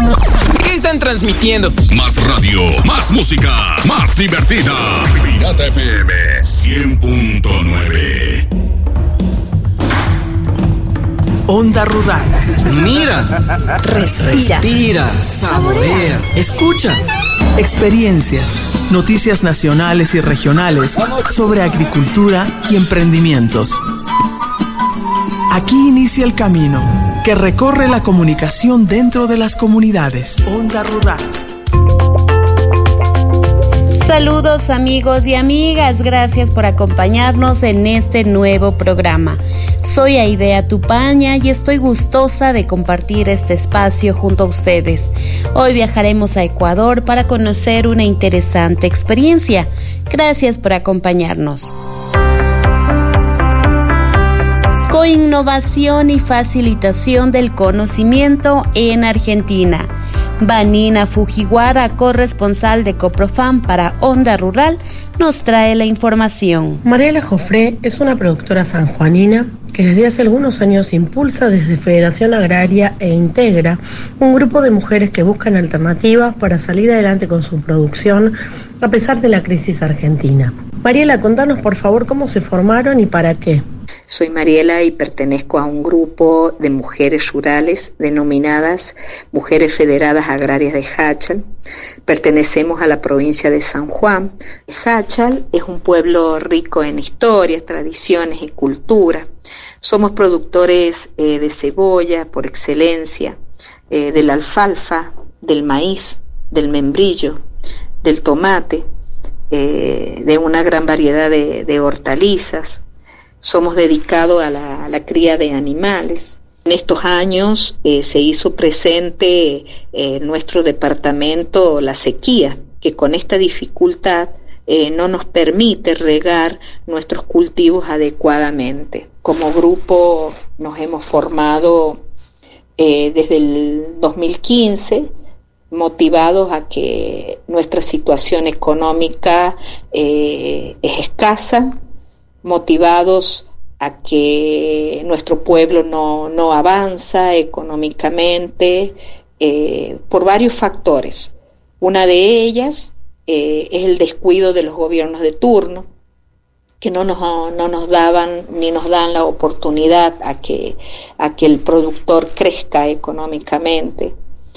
¿Qué están transmitiendo? Más radio, más música, más divertida. Pirata FM 100.9. Onda Rural. Mira, respira, saborea, escucha. Experiencias, noticias nacionales y regionales sobre agricultura y emprendimientos. Aquí inicia el camino que recorre la comunicación dentro de las comunidades. Onda Rural. Saludos amigos y amigas, gracias por acompañarnos en este nuevo programa. Soy Aidea Tupaña y estoy gustosa de compartir este espacio junto a ustedes. Hoy viajaremos a Ecuador para conocer una interesante experiencia. Gracias por acompañarnos. Coinnovación y facilitación del conocimiento en Argentina. Vanina Fujiwara, corresponsal de Coprofam para Onda Rural, nos trae la información. Mariela Jofré es una productora sanjuanina que desde hace algunos años impulsa desde Federación Agraria e integra un grupo de mujeres que buscan alternativas para salir adelante con su producción a pesar de la crisis argentina. Mariela, contanos por favor cómo se formaron y para qué. Soy Mariela y pertenezco a un grupo de mujeres rurales denominadas Mujeres Federadas Agrarias de Jáchal. Pertenecemos a la provincia de San Juan. Jáchal es un pueblo rico en historias, tradiciones y cultura. Somos productores de cebolla por excelencia, de la alfalfa, del maíz, del membrillo, del tomate, de una gran variedad de hortalizas. Somos dedicados a la cría de animales. En estos años se hizo presente en nuestro departamento la sequía, que con esta dificultad no nos permite regar nuestros cultivos adecuadamente. Como grupo nos hemos formado desde el 2015, motivados a que nuestra situación económica es escasa, motivados a que nuestro pueblo no avanza económicamente por varios factores. Una de ellas es el descuido de los gobiernos de turno, que no nos daban ni nos dan la oportunidad a que el productor crezca económicamente.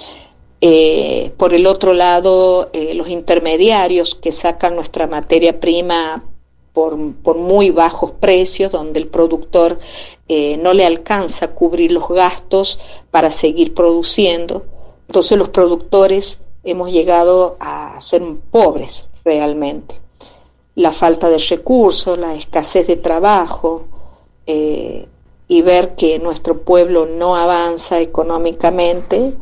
Por el otro lado, los intermediarios que sacan nuestra materia prima por muy bajos precios, donde el productor no le alcanza a cubrir los gastos para seguir produciendo. Entonces los productores hemos llegado a ser pobres realmente. La falta de recursos, la escasez de trabajo, y ver que nuestro pueblo no avanza económicamente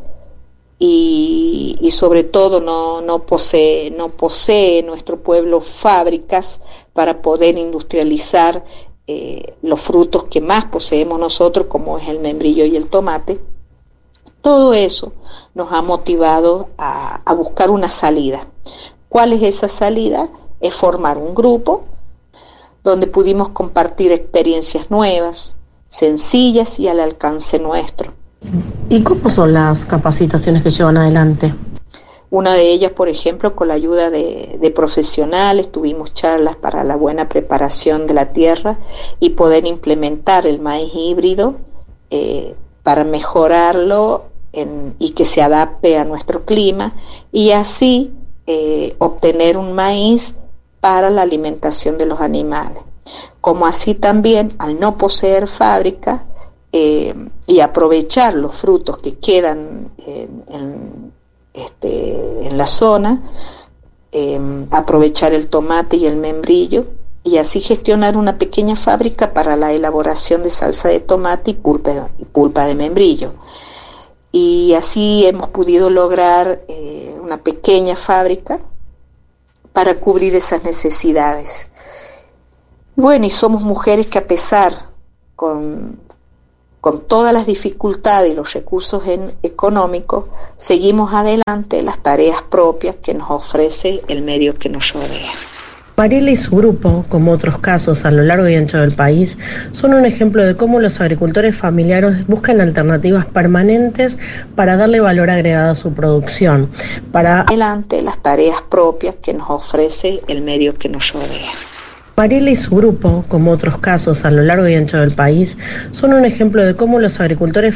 y sobre todo no posee nuestro pueblo fábricas para poder industrializar los frutos que más poseemos nosotros, como es el membrillo y el tomate. Todo eso nos ha motivado a buscar una salida. ¿Cuál es esa salida? Es formar un grupo donde pudimos compartir experiencias nuevas, sencillas y al alcance nuestro. ¿Y cómo son las capacitaciones que llevan adelante? Una de ellas, por ejemplo, con la ayuda de profesionales, tuvimos charlas para la buena preparación de la tierra y poder implementar el maíz híbrido para mejorarlo y que se adapte a nuestro clima y así obtener un maíz para la alimentación de los animales. Como así también, al no poseer fábrica y aprovechar los frutos que quedan en la zona, aprovechar el tomate y el membrillo y así gestionar una pequeña fábrica para la elaboración de salsa de tomate y pulpa de membrillo. Y así hemos podido lograr una pequeña fábrica para cubrir esas necesidades. Bueno, y somos mujeres que a pesar con todas las dificultades y los recursos económicos, seguimos adelante las tareas propias que nos ofrece el medio que nos rodea. Mariela y su grupo, como otros casos a lo largo y ancho del país, son un ejemplo de cómo los agricultores familiares buscan alternativas permanentes para darle valor agregado a su producción, para adelante las tareas propias que nos ofrece el medio que nos rodea. Mariela y su grupo, como otros casos a lo largo y ancho del país, son un ejemplo de cómo los agricultores